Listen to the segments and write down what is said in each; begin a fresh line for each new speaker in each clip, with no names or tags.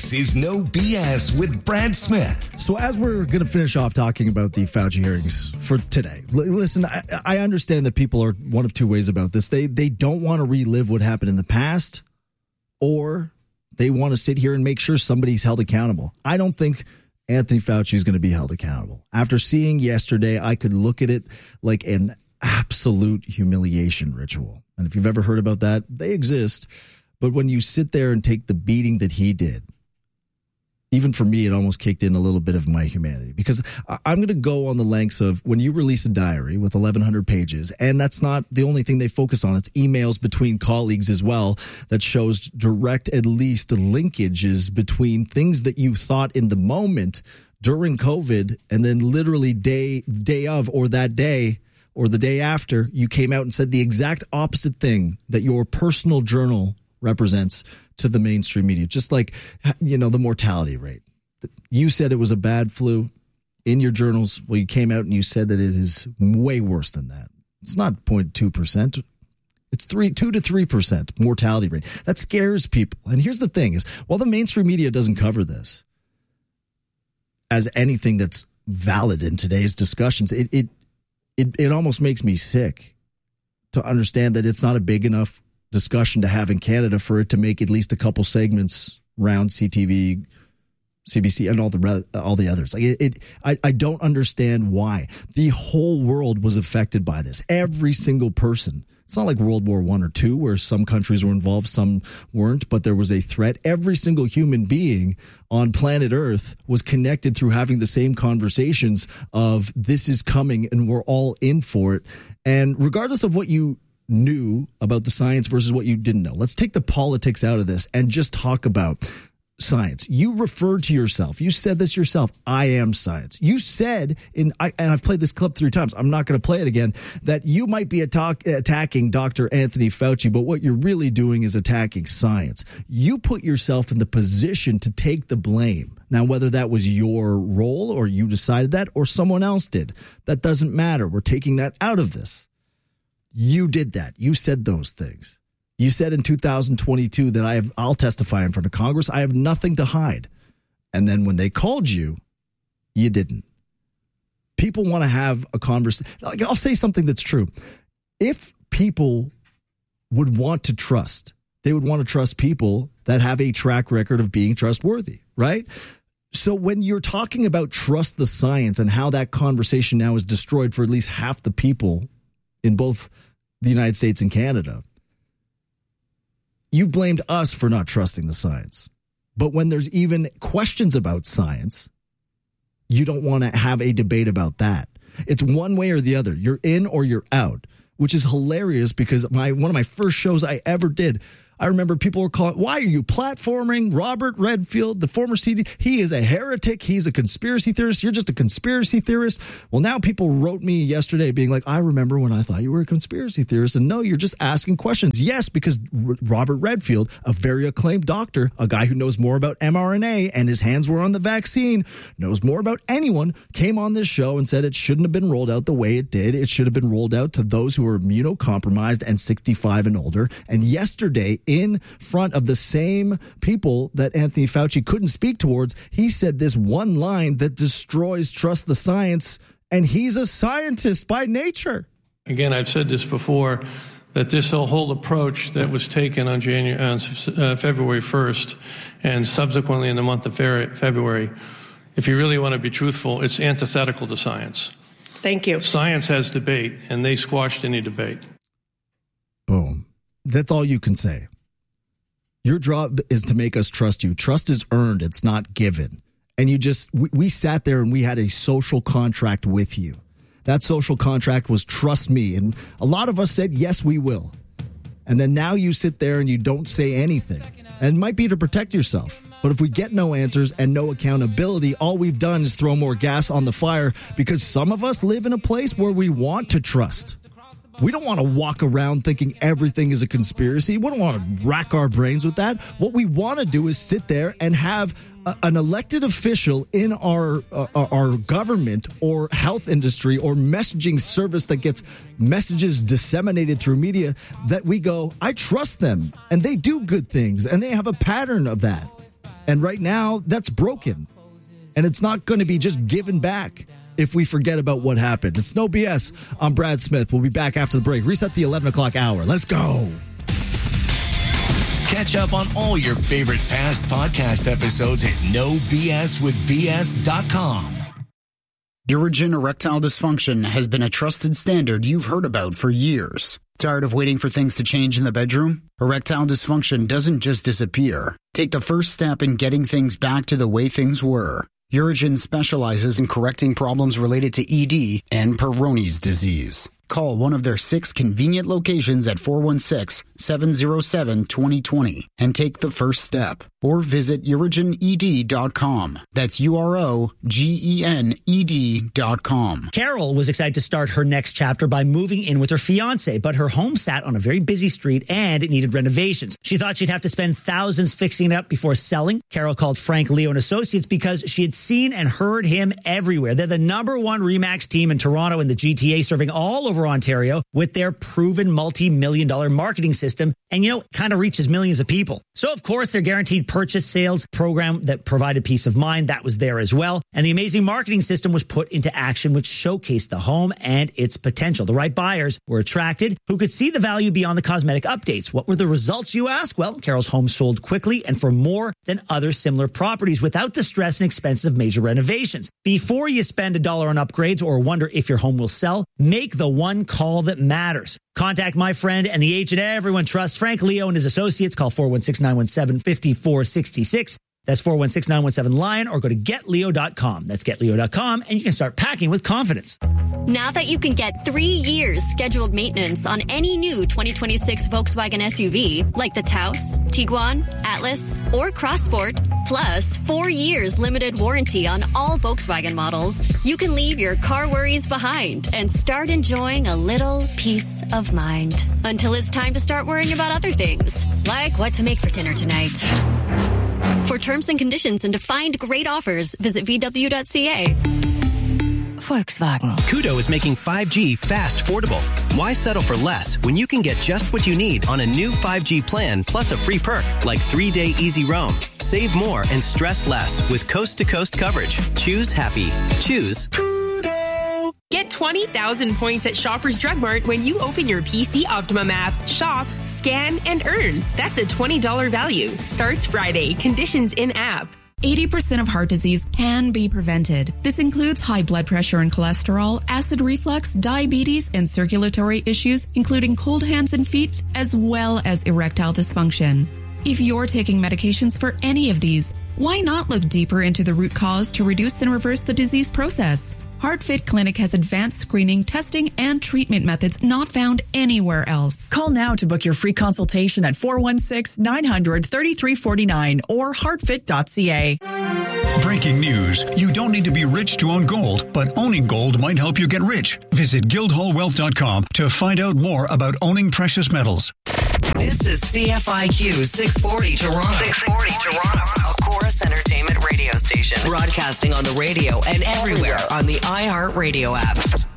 This is No BS with Brad Smith.
So as we're going to finish off talking about the Fauci hearings for today, listen, I understand that people are one of two ways about this. They don't want to relive what happened in the past, or they want to sit here and make sure somebody's held accountable. I don't think Anthony Fauci is going to be held accountable. After seeing yesterday, I could look at it like an absolute humiliation ritual. And if you've ever heard about that, they exist. But when you sit there and take the beating that he did, even for me, it almost kicked in a little bit of my humanity, because I'm going to go on the lengths of when you release a diary with 1,100 pages, and that's not the only thing they focus on. It's emails between colleagues as well that shows direct, at least, linkages between things that you thought in the moment during COVID, and then literally day of, or that day, or the day after, you came out and said the exact opposite thing that your personal journal represents to the mainstream media. Just like, the mortality rate. You said it was a bad flu in your journals. Well, you came out and you said that it is way worse than that. It's not 0.2%. It's 2 to 3% mortality rate. That scares people. And here's the thing is, while the mainstream media doesn't cover this as anything that's valid in today's discussions, it almost makes me sick to understand that it's not a big enough discussion to have in Canada for it to make at least a couple segments around CTV, CBC, and all the others. I don't understand why. The whole world was affected by this. Every single person. It's not like World War I or II, where some countries were involved, some weren't, but there was a threat. Every single human being on planet Earth was connected through having the same conversations of this is coming and we're all in for it. And regardless of what you knew about the science versus what you didn't know, let's take the politics out of this and just talk about science. You referred to yourself. You said this yourself. I am science. You said, and I've played this clip 3 times. I'm not going to play it again, that you might be attacking Dr. Anthony Fauci, but what you're really doing is attacking science. You put yourself in the position to take the blame. Now, whether that was your role or you decided that or someone else did, that doesn't matter. We're taking that out of this. You did that. You said those things. You said in 2022 that I'll testify in front of Congress. I have nothing to hide. And then when they called you, you didn't. People want to have a conversation. I'll say something that's true. If people would want to trust, they would want to trust people that have a track record of being trustworthy, right? So when you're talking about trust the science and how that conversation now is destroyed for at least half the people in both the United States and Canada, you blamed us for not trusting the science. But when there's even questions about science, you don't want to have a debate about that. It's one way or the other. You're in or you're out, which is hilarious because one of my first shows I ever did, I remember people were calling, why are you platforming Robert Redfield, the former CD? He is a heretic. He's a conspiracy theorist. You're just a conspiracy theorist. Well, now people wrote me yesterday being like, I remember when I thought you were a conspiracy theorist. And no, you're just asking questions. Yes, because Robert Redfield, a very acclaimed doctor, a guy who knows more about mRNA and his hands were on the vaccine, knows more about anyone, came on this show and said it shouldn't have been rolled out the way it did. It should have been rolled out to those who are immunocompromised and 65 and older. And yesterday, in front of the same people that Anthony Fauci couldn't speak towards, he said this one line that destroys trust the science, and he's a scientist by nature.
Again, I've said this before, that this whole approach that was taken on February 1st and subsequently in the month of February, if you really want to be truthful, it's antithetical to science.
Thank you.
Science has debate, and they squashed any debate.
Boom. That's all you can say. Your job is to make us trust you. Trust is earned. It's not given. And we sat there and we had a social contract with you. That social contract was trust me. And a lot of us said, yes, we will. And then now you sit there and you don't say anything. And it might be to protect yourself. But if we get no answers and no accountability, all we've done is throw more gas on the fire, because some of us live in a place where we want to trust. We don't want to walk around thinking everything is a conspiracy. We don't want to rack our brains with that. What we want to do is sit there and have an elected official in our government or health industry or messaging service that gets messages disseminated through media that we go, I trust them and they do good things and they have a pattern of that. And right now, that's broken. And it's not going to be just given back if we forget about what happened. It's No BS. I'm Brad Smith. We'll be back after the break. Reset the 11 o'clock hour. Let's go.
Catch up on all your favorite past podcast episodes at nobswithbs.com.
Urigen erectile dysfunction has been a trusted standard you've heard about for years. Tired of waiting for things to change in the bedroom? Erectile dysfunction doesn't just disappear. Take the first step in getting things back to the way things were. Urigen specializes in correcting problems related to ED and Peyronie's disease. Call one of their 6 convenient locations at 416-707-2020 and take the first step. Or visit urigened.com. That's UROGENED.com.
Carol was excited to start her next chapter by moving in with her fiance, but her home sat on a very busy street and it needed renovations. She thought she'd have to spend thousands fixing it up before selling. Carol called Frank Leo and Associates because she had seen and heard him everywhere. They're the #1 RE/MAX team in Toronto and the GTA, serving all over Ontario with their proven multi-million-dollar marketing system, and kind of reaches millions of people. So of course their guaranteed purchase sales program that provided peace of mind, that was there as well. And the amazing marketing system was put into action, which showcased the home and its potential. The right buyers were attracted who could see the value beyond the cosmetic updates. What were the results, you ask? Well, Carol's home sold quickly and for more than other similar properties without the stress and expense of major renovations. Before you spend $1 on upgrades or wonder if your home will sell, make the one call that matters. Contact my friend and the agent everyone trusts, Frank Leo and his associates. Call 416-917-5466. That's 416-917-LION, or go to getleo.com. That's getleo.com, and you can start packing with confidence.
Now that you can get 3 years scheduled maintenance on any new 2026 Volkswagen SUV, like the Taos, Tiguan, Atlas, or Crossport, plus 4 years limited warranty on all Volkswagen models, you can leave your car worries behind and start enjoying a little peace of mind. Until it's time to start worrying about other things, like what to make for dinner tonight. For terms and conditions and to find great offers, visit VW.ca.
Volkswagen. Kudo is making 5G fast affordable. Why settle for less when you can get just what you need on a new 5G plan plus a free perk like 3-day easy roam. Save more and stress less with coast-to-coast coverage. Choose happy. Choose Kudo.
Get 20,000 points at Shoppers Drug Mart when you open your PC Optimum app. Shop, scan, and earn. That's a $20 value. Starts Friday. Conditions in app.
80% of heart disease can be prevented. This includes high blood pressure and cholesterol, acid reflux, diabetes, and circulatory issues, including cold hands and feet, as well as erectile dysfunction. If you're taking medications for any of these, why not look deeper into the root cause to reduce and reverse the disease process? HeartFit Clinic has advanced screening, testing, and treatment methods not found anywhere else.
Call now to book your free consultation at 416-900-3349 or heartfit.ca.
Breaking news. You don't need to be rich to own gold, but owning gold might help you get rich. Visit guildhallwealth.com to find out more about owning precious metals.
This is CFIQ 640 Toronto. 640 Toronto. A Chorus Entertainment radio station. Broadcasting on the radio and everywhere on the iHeartRadio app.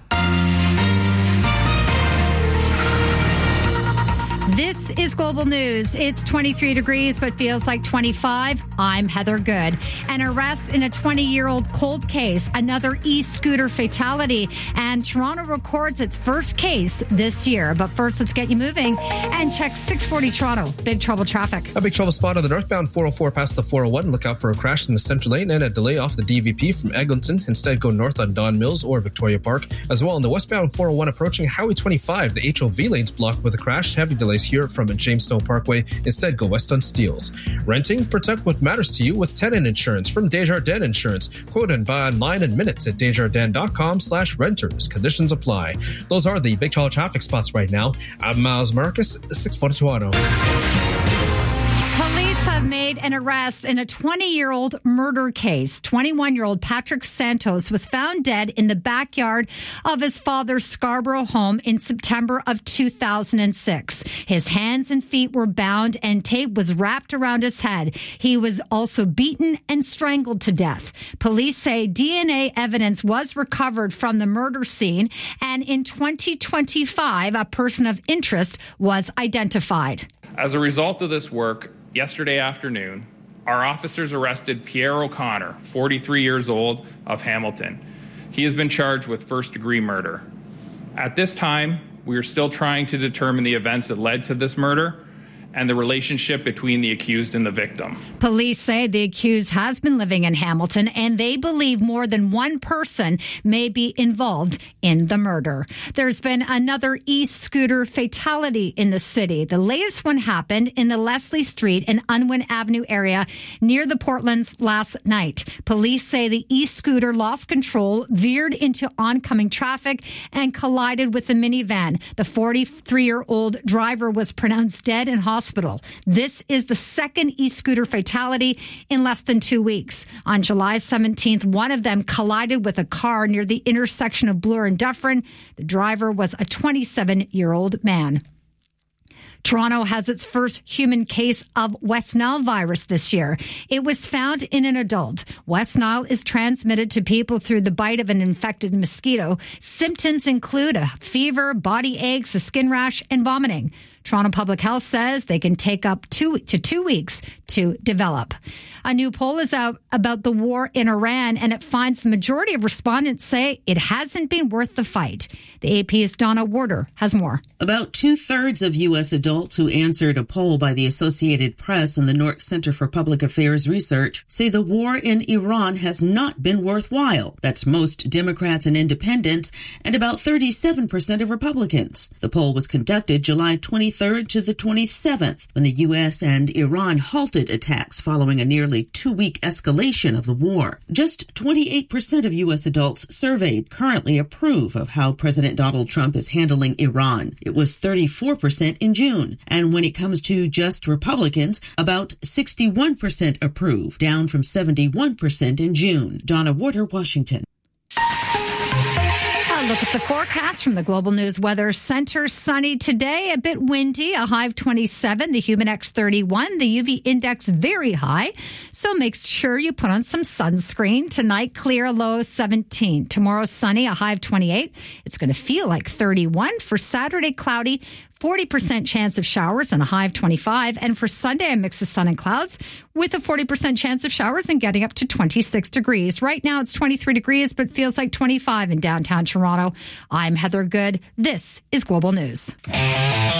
This is Global News. It's 23 degrees, but feels like 25. I'm Heather Good. An arrest in a 20-year-old cold case, another e-scooter fatality, and Toronto records its first case this year. But first, let's get you moving and check 640 Toronto. Big trouble traffic.
A big trouble spot on the northbound 404 past the 401. Look out for a crash in the central lane and a delay off the DVP from Eglinton. Instead, go north on Don Mills or Victoria Park. As well, on the westbound 401 approaching Highway 25, the HOV lane's blocked with a crash. Heavy delays here from Jamestown Parkway. Instead, go west on Steeles. Renting? Protect what matters to you with tenant insurance from Desjardins Insurance. Quote and buy online in minutes at desjardins.com/renters. Conditions apply. Those are the big trouble traffic spots right now. I'm Miles Marcus, 640 Toronto.
Police have made an arrest in a 20-year-old murder case. 21-year-old Patrick Santos was found dead in the backyard of his father's Scarborough home in September of 2006. His hands and feet were bound and tape was wrapped around his head. He was also beaten and strangled to death. Police say DNA evidence was recovered from the murder scene, and in 2025, a person of interest was identified.
As a result of this work, yesterday afternoon, our officers arrested Pierre O'Connor, 43 years old, of Hamilton. He has been charged with first-degree murder. At this time, we are still trying to determine the events that led to this murder and the relationship between the accused and the victim.
Police say the accused has been living in Hamilton, and they believe more than one person may be involved in the murder. There's been another e-scooter fatality in the city. The latest one happened in the Leslie Street and Unwin Avenue area near the Portlands last night. Police say the e-scooter lost control, veered into oncoming traffic, and collided with the minivan. The 43-year-old driver was pronounced dead in hospital. This is the second e-scooter fatality in less than 2 weeks. On July 17th, one of them collided with a car near the intersection of Bloor and Dufferin. The driver was a 27-year-old man. Toronto has its first human case of West Nile virus this year. It was found in an adult. West Nile is transmitted to people through the bite of an infected mosquito. Symptoms include a fever, body aches, a skin rash, and vomiting. Toronto Public Health says they can take up 2 to 2 weeks to develop. A new poll is out about the war in Iran, and it finds the majority of respondents say it hasn't been worth the fight. The AP's Donna Warder has more.
About 2/3 of U.S. adults who answered a poll by the Associated Press and the Nork Center for Public Affairs Research say the war in Iran has not been worthwhile. That's most Democrats and independents, and about 37% of Republicans. The poll was conducted July 23rd to the 27th, when the U.S. and Iran halted attacks following a nearly 2-week escalation of the war. Just 28% of U.S. adults surveyed currently approve of how President Donald Trump is handling Iran. It was 34% in June. And when it comes to just Republicans, about 61% approve, down from 71% in June. Donna Warder, Washington.
Look at the forecast from the Global News Weather Center. Sunny today, a bit windy, a high of 27, the humid index 31, the UV index very high. So make sure you put on some sunscreen. Tonight, clear, a low of 17. Tomorrow, sunny, a high of 28. It's going to feel like 31. For Saturday, cloudy, 40% chance of showers and a high of 25. And for Sunday, a mix of sun and clouds with a 40% chance of showers and getting up to 26 degrees. Right now, it's 23 degrees, but feels like 25 in downtown Toronto. I'm Heather Good. This is Global News.